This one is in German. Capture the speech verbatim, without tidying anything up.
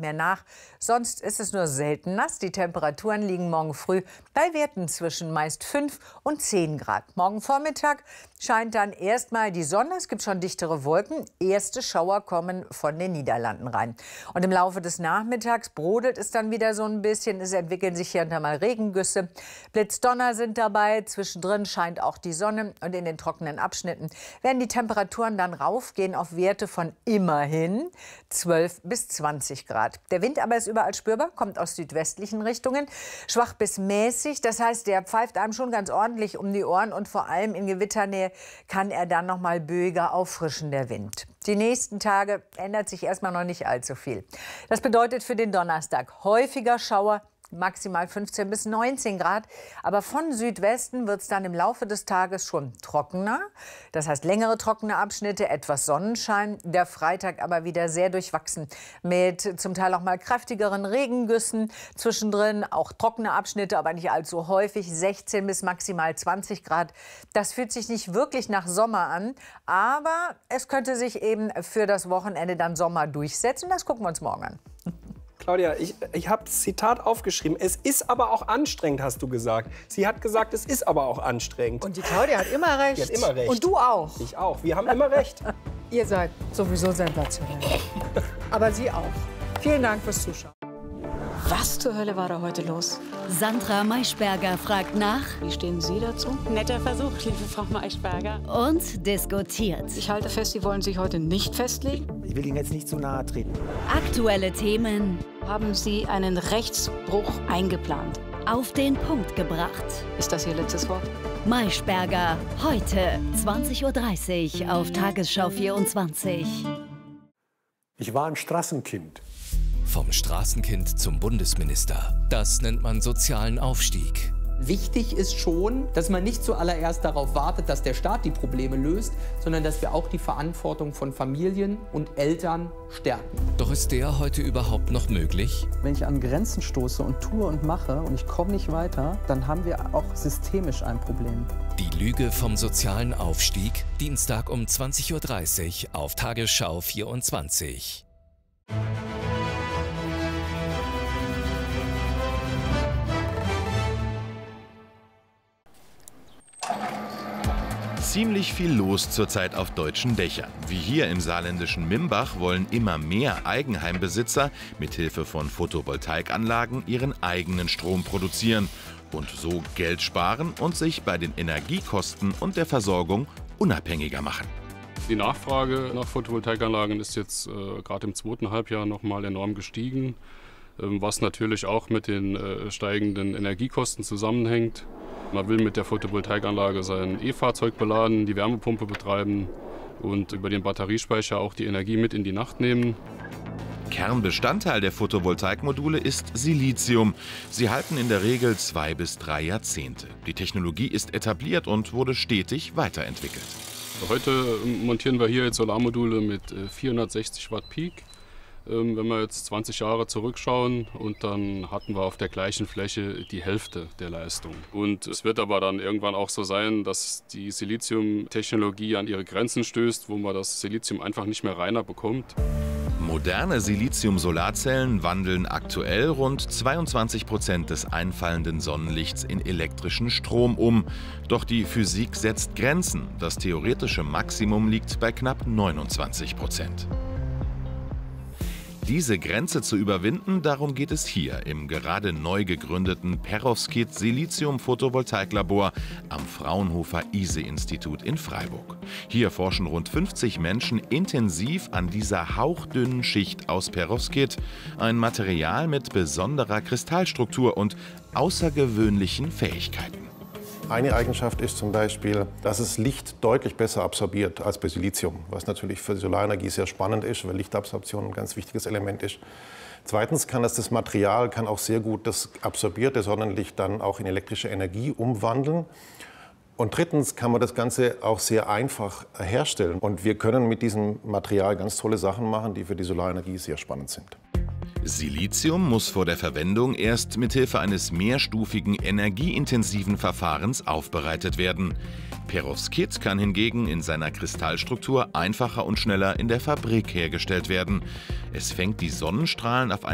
mehr nach. Sonst ist es nur selten nass. Die Temperaturen liegen morgen früh bei Werten zwischen meist fünf und zehn Grad. Morgen Vormittag scheint dann erstmal die Sonne. Es gibt schon dichtere Wolken. Erste Schauer kommen von den Niederlanden rein. Und im Laufe des Nachmittags brodelt es dann wieder so ein bisschen. Es entwickeln sich hier und da mal Regengüsse. Blitzdonner sind dabei. Zwischendrin scheint auch die Sonne. Und in den trockenen Abschnitten werden die Temperaturen dann raufgehen auf Werte von immerhin zwölf bis zwanzig Grad. Der Wind aber ist überall spürbar, kommt aus südwestlichen Richtungen. Schwach bis mäßig. Das heißt, der pfeift einem schon ganz ordentlich um die Ohren. Und vor allem in Gewitternähe kann er dann noch mal böiger auffrischen, der Wind. Die nächsten Tage ändert sich erstmal noch nicht allzu viel. Das bedeutet für den Donnerstag häufiger Schauer, maximal fünfzehn bis neunzehn Grad. Aber von Südwesten wird es dann im Laufe des Tages schon trockener. Das heißt längere trockene Abschnitte, etwas Sonnenschein. Der Freitag aber wieder sehr durchwachsen mit zum Teil auch mal kräftigeren Regengüssen. Zwischendrin auch trockene Abschnitte, aber nicht allzu häufig. sechzehn bis maximal zwanzig Grad. Das fühlt sich nicht wirklich nach Sommer an. Aber es könnte sich eben für das Wochenende dann Sommer durchsetzen. Das gucken wir uns morgen an. Claudia, ich, ich habe das Zitat aufgeschrieben. Es ist aber auch anstrengend, hast du gesagt. Sie hat gesagt, es ist aber auch anstrengend. Und die Claudia hat immer recht. Die hat immer recht. Und du auch. Ich auch. Wir haben immer recht. Ihr seid sowieso sensationell. Aber Sie auch. Vielen Dank fürs Zuschauen. Was zur Hölle war da heute los? Sandra Maischberger fragt nach. Wie stehen Sie dazu? Netter Versuch, liebe Frau Maischberger. Und diskutiert. Ich halte fest, Sie wollen sich heute nicht festlegen. Ich will Ihnen jetzt nicht zu nahe treten. Aktuelle Themen. Haben Sie einen Rechtsbruch eingeplant? Auf den Punkt gebracht. Ist das Ihr letztes Wort? Maischberger, heute zwanzig Uhr dreißig auf Tagesschau vierundzwanzig. Ich war ein Straßenkind. Vom Straßenkind zum Bundesminister. Das nennt man sozialen Aufstieg. Wichtig ist schon, dass man nicht zuallererst darauf wartet, dass der Staat die Probleme löst, sondern dass wir auch die Verantwortung von Familien und Eltern stärken. Doch ist der heute überhaupt noch möglich? Wenn ich an Grenzen stoße und tue und mache und ich komme nicht weiter, dann haben wir auch systemisch ein Problem. Die Lüge vom sozialen Aufstieg, Dienstag um zwanzig Uhr dreißig auf Tagesschau vierundzwanzig. Ziemlich viel los zurzeit auf deutschen Dächern. Wie hier im saarländischen Mimbach wollen immer mehr Eigenheimbesitzer mithilfe von Photovoltaikanlagen ihren eigenen Strom produzieren und so Geld sparen und sich bei den Energiekosten und der Versorgung unabhängiger machen. Die Nachfrage nach Photovoltaikanlagen ist jetzt äh, gerade im zweiten Halbjahr noch mal enorm gestiegen, ähm, was natürlich auch mit den äh, steigenden Energiekosten zusammenhängt. Man will mit der Photovoltaikanlage sein E-Fahrzeug beladen, die Wärmepumpe betreiben und über den Batteriespeicher auch die Energie mit in die Nacht nehmen. Kernbestandteil der Photovoltaikmodule ist Silizium. Sie halten in der Regel zwei bis drei Jahrzehnte. Die Technologie ist etabliert und wurde stetig weiterentwickelt. Heute montieren wir hier jetzt Solarmodule mit vierhundertsechzig Watt Peak. Wenn wir jetzt zwanzig Jahre zurückschauen und dann hatten wir auf der gleichen Fläche die Hälfte der Leistung. Und es wird aber dann irgendwann auch so sein, dass die Siliziumtechnologie an ihre Grenzen stößt, wo man das Silizium einfach nicht mehr reiner bekommt. Moderne Silizium-Solarzellen wandeln aktuell rund zweiundzwanzig Prozent des einfallenden Sonnenlichts in elektrischen Strom um. Doch die Physik setzt Grenzen. Das theoretische Maximum liegt bei knapp neunundzwanzig Prozent. Diese Grenze zu überwinden, darum geht es hier im gerade neu gegründeten Perovskit Silizium-Photovoltaiklabor am Fraunhofer I S E-Institut in Freiburg. Hier forschen rund fünfzig Menschen intensiv an dieser hauchdünnen Schicht aus Perovskit, ein Material mit besonderer Kristallstruktur und außergewöhnlichen Fähigkeiten. Eine Eigenschaft ist zum Beispiel, dass es Licht deutlich besser absorbiert als bei Silizium, was natürlich für die Solarenergie sehr spannend ist, weil Lichtabsorption ein ganz wichtiges Element ist. Zweitens kann das, das Material kann auch sehr gut das absorbierte Sonnenlicht dann auch in elektrische Energie umwandeln. Und drittens kann man das Ganze auch sehr einfach herstellen. Und wir können mit diesem Material ganz tolle Sachen machen, die für die Solarenergie sehr spannend sind. Silizium muss vor der Verwendung erst mithilfe eines mehrstufigen, energieintensiven Verfahrens aufbereitet werden. Perovskit kann hingegen in seiner Kristallstruktur einfacher und schneller in der Fabrik hergestellt werden. Es fängt die Sonnenstrahlen auf